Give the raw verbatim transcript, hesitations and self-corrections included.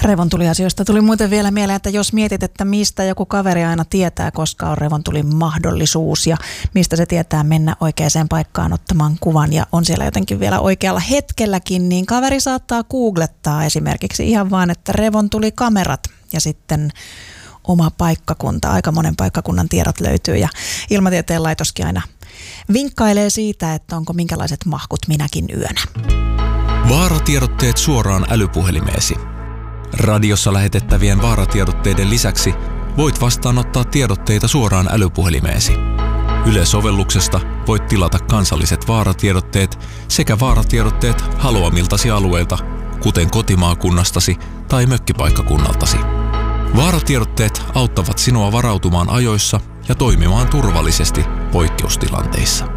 Revontuliasioista tuli muuten vielä mieleen, että jos mietit, että mistä joku kaveri aina tietää, koska on revontulin mahdollisuus ja mistä se tietää mennä oikeaan paikkaan ottamaan kuvan ja on siellä jotenkin vielä oikealla hetkelläkin, niin kaveri saattaa googlettaa esimerkiksi ihan vaan, että revontulikamerat ja sitten oma paikkakunta, aika monen paikkakunnan tiedot löytyy ja Ilmatieteen laitoskin aina vinkkailee siitä, että onko minkälaiset mahkut minäkin yönä. Vaaratiedotteet suoraan älypuhelimeesi. Radiossa lähetettävien vaaratiedotteiden lisäksi voit vastaanottaa tiedotteita suoraan älypuhelimeesi. Yle-sovelluksesta voit tilata kansalliset vaaratiedotteet sekä vaaratiedotteet haluamiltasi alueilta, kuten kotimaakunnastasi tai mökkipaikkakunnaltasi. Vaaratiedotteet auttavat sinua varautumaan ajoissa ja toimimaan turvallisesti poikkeustilanteissa.